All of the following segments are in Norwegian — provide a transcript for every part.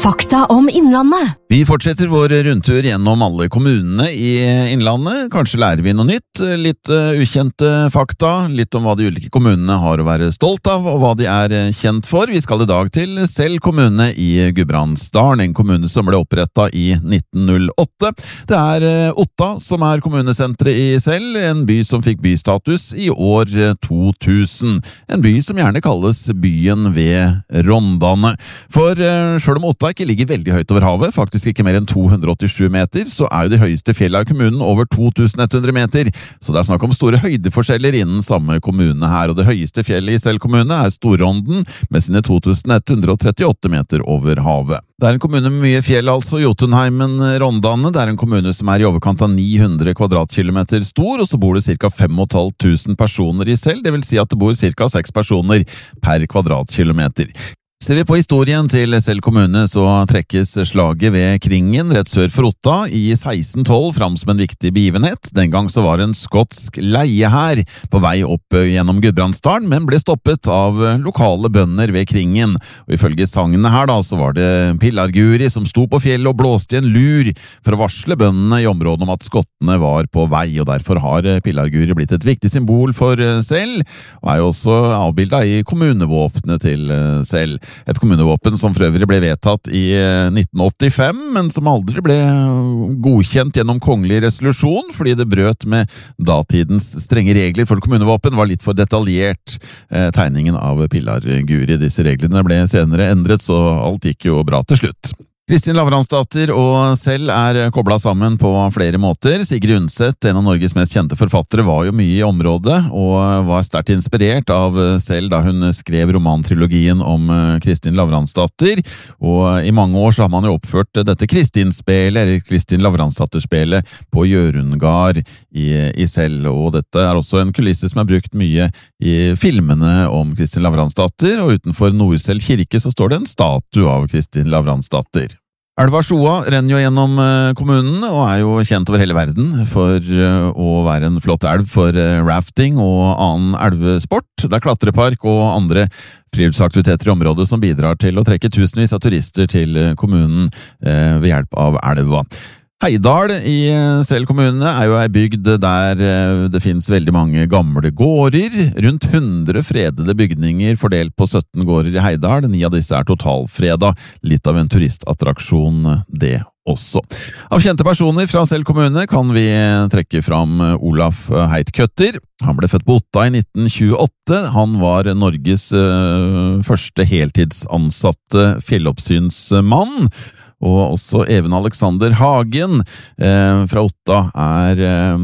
Fakta om Innlandet. Vi fortsetter vår rundtur gjennom alle kommunene i Innlandet. Kanskje lærer vi noe nytt, litt ukjente fakta, litt om hva de ulike kommunene har å være stolt av, og hva de er kjent for. Vi skal i dag til Sel kommune i Gudbrandsdalen, en kommune som ble opprettet i 1908. Det er Otta som er kommunesentret i Sel, en by som fikk bystatus i år 2000. En by som gjerne kalles byen ved Rondane. For selv om Otta ikke ligger veldig høyt over havet, faktisk ikke mer enn 287 meter, så er jo de høyeste fjellene i kommunen over 2100 meter, så det er snakk om store høydeforskjeller innen samme kommune her, og det høyeste fjellet i Sel kommune er Storronden, med sine 2138 meter over havet. Det er en kommune med mye fjell, altså Jotunheimen, Rondane. Det er en kommune som er i overkant av 900 kvadratkilometer stor, og så bor det ca. 5500 personer i Sel, det vil si at det bor ca. 6 personer per kvadratkilometer. Ser vi på historien til Sel kommune, så trekkes slaget ved Kringen rett sør for Otta i 1612 fram som en viktig begivenhet. Den gang så var en skotsk leiehær på vei opp gjennom Gudbrandsdalen, men ble stoppet av lokale bønder ved Kringen. Og ifølge sangene her da, så var det Pilarguri som sto på fjellet og blåste i en lur for å varsle bøndene i området om at skottene var på vei, og derfor har Pilarguri blitt et viktig symbol for Sel, og er jo også avbildet i kommunevåpenet til Sel. Et kommunevåpen som for øvrig ble vedtatt i 1985, men som aldri ble godkjent gjennom kongelig resolusjon, fordi det brøt med datidens strenge regler for kommunevåpen, var litt for detaljert. Tegningen av Pilarguri. Disse reglene ble senere endret, så alt gikk jo bra til slutt. Kristin Lavransdatter og Sel er koblet sammen på flere måter. Sigrid Undset, en av Norges mest kjente forfattere, var jo mye i området, og var sterkt inspirert av Sel da hun skrev romantrilogien om Kristin Lavransdatter. Og i mange år så har man jo oppført dette Kristin-spelet, eller Kristin Lavransdatter-spelet, på Gjørundgard i Sel. Og dette er også en kulisse som er brukt mye i filmene om Kristin Lavransdatter, og utenfor Nordsel kirke så står det en statue av Kristin Lavransdatter. Elva Sjoa renner jo gjennom kommunen og er jo kjent over hele verden for å være en flott elv for rafting og annen elvesport. Det er klatrepark og andre friluftsaktiviteter i området som bidrar til å trekke tusenvis av turister til kommunen ved hjelp av elva. Heidal i Sel kommune er jo ei bygd der det finnes veldig mange gamle gårder, rundt 100 fredede bygninger fordelt på 17 gårder i Heidal. 9 av disse er totalfreda, litt av en turistattraksjon det også. Av kjente personer fra Sel kommune kan vi trekke fram Olaf Heitkøtter. Han ble født på Otta i 1928. Han var Norges første heltidsansatte fjelloppsynsmann. Og også Even Alexander Hagen fra Otta er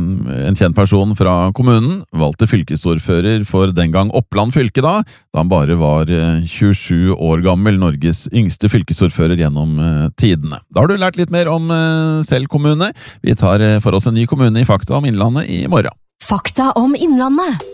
en kjent person fra kommunen, valgte fylkesordfører for den gang Oppland fylke da han bare var 27 år gammel, Norges yngste fylkesordfører gjennom tidene. Da har du lært litt mer om Sel kommune. Vi tar for oss en ny kommune i Fakta om Innlandet i morgen. Fakta om Innlandet.